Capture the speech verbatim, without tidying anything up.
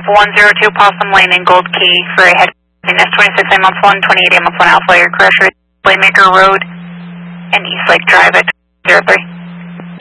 one zero two Possum Lane in Gold Key for a head S twenty-six A M S one, twenty-eight A M S one Alpha, your correction, Playmaker Road and East Lake Drive at zero three.